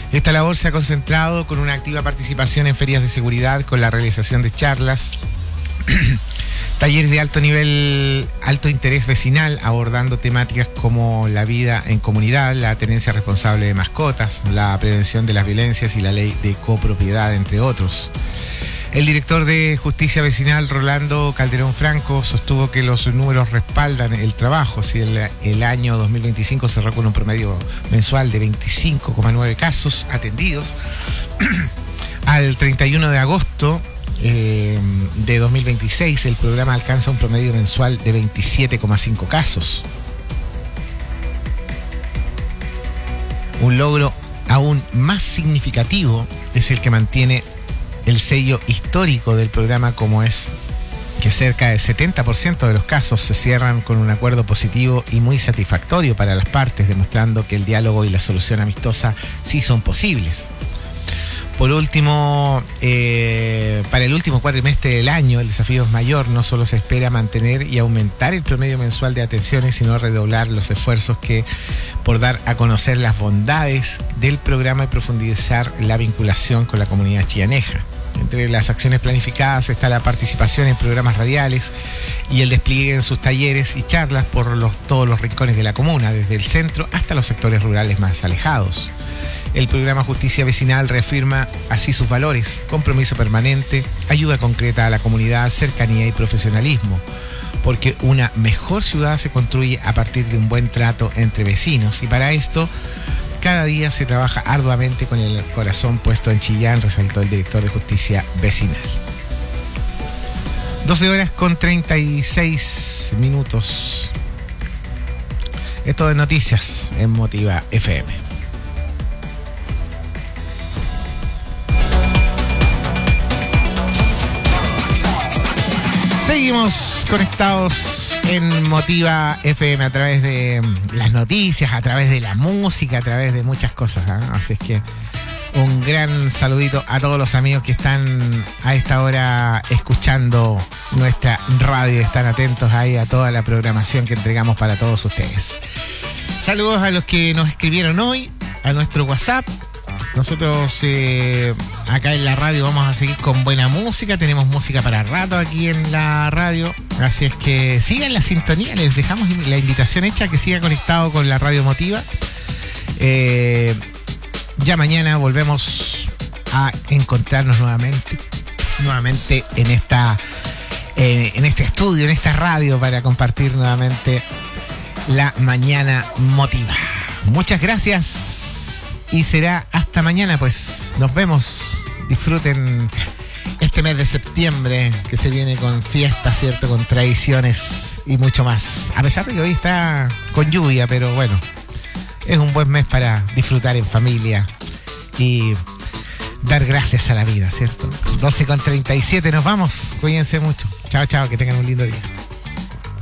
Esta labor se ha concentrado con una activa participación en ferias de seguridad, con la realización de charlas, talleres de alto nivel, alto interés vecinal, abordando temáticas como la vida en comunidad, la tenencia responsable de mascotas, la prevención de las violencias y la ley de copropiedad, entre otros. El director de Justicia Vecinal, Rolando Calderón Franco, sostuvo que los números respaldan el trabajo. Si el año 2025 cerró con un promedio mensual de 25,9 casos atendidos, al 31 de agosto de 2026 el programa alcanza un promedio mensual de 27,5 casos. Un logro aún más significativo es el que mantiene el sello histórico del programa, como es que cerca del 70% de los casos se cierran con un acuerdo positivo y muy satisfactorio para las partes, demostrando que el diálogo y la solución amistosa sí son posibles. Por último, para el último cuatrimestre del año, el desafío es mayor. No solo se espera mantener y aumentar el promedio mensual de atenciones, sino redoblar los esfuerzos por dar a conocer las bondades del programa y profundizar la vinculación con la comunidad chillaneja. Entre las acciones planificadas está la participación en programas radiales y el despliegue en sus talleres y charlas por todos los rincones de la comuna, desde el centro hasta los sectores rurales más alejados. El programa Justicia Vecinal reafirma así sus valores: compromiso permanente, ayuda concreta a la comunidad, cercanía y profesionalismo, porque una mejor ciudad se construye a partir de un buen trato entre vecinos, y para esto cada día se trabaja arduamente con el corazón puesto en Chillán, resaltó el director de Justicia Vecinal. 12:36. Esto de noticias en Motiva FM. Seguimos conectados en Motiva FM a través de las noticias, a través de la música, a través de muchas cosas, ¿eh? Así es que un gran saludito a todos los amigos que están a esta hora escuchando nuestra radio, están atentos ahí a toda la programación que entregamos para todos ustedes. Saludos a los que nos escribieron hoy a nuestro WhatsApp. Nosotros acá en la radio vamos a seguir con buena música, tenemos música para rato aquí en la radio, así es que sigan la sintonía, les dejamos la invitación hecha que siga conectado con la radio Motiva. Ya mañana volvemos a encontrarnos nuevamente en este estudio, en esta radio, para compartir nuevamente la mañana Motiva. Muchas gracias. Y será hasta mañana, pues nos vemos. Disfruten este mes de septiembre que se viene con fiestas, ¿cierto? Con tradiciones y mucho más. A pesar de que hoy está con lluvia, pero bueno, es un buen mes para disfrutar en familia y dar gracias a la vida, ¿cierto? 12:37, nos vamos. Cuídense mucho. Chao, chao, que tengan un lindo día.